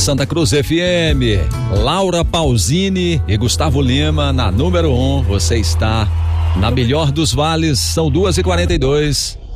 Santa Cruz FM, Laura Pausini e Gustavo Lima na número 1. Você está na melhor dos vales, são 2h42.